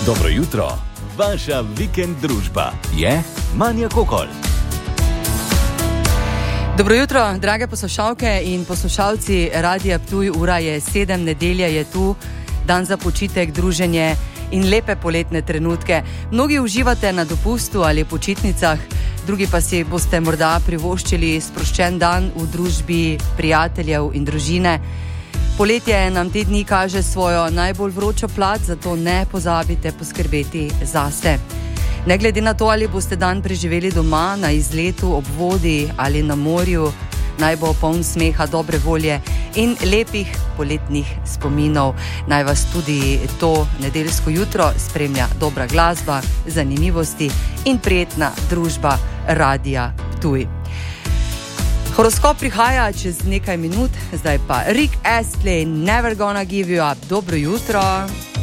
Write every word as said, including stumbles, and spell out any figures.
Dobro jutro, vaša vikend družba je Manja Kokol. Dobro jutro, drage poslušalke in poslušalci Radia Ptuj, ura je sedem, nedelja je tu, dan za počitek, druženje in lepe poletne trenutke. Mnogi uživate na dopustu ali počitnicah, drugi pa si boste morda privoščili sproščen dan v družbi prijateljev in družine. Poletje nam te dni kaže svojo najbolj vročo plat, zato ne pozabite poskrbeti zase. Ne glede na to, ali boste dan preživeli doma, na izletu, ob vodi ali na morju, naj bo poln smeha, dobre volje in lepih poletnih spominov. Naj vas tudi to nedeljsko jutro spremlja dobra glasba, zanimivosti in prijetna družba Radia Ptuj. Horoskop prihaja čez nekaj minut, zdaj pa Rick Astley, Never Gonna Give You Up. Dobro jutro.